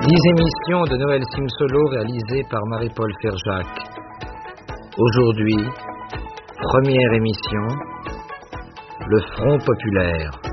10 émissions de Noël Sim-Solo réalisées par Marie-Paul Ferjac. Aujourd'hui, première émission, le Front Populaire.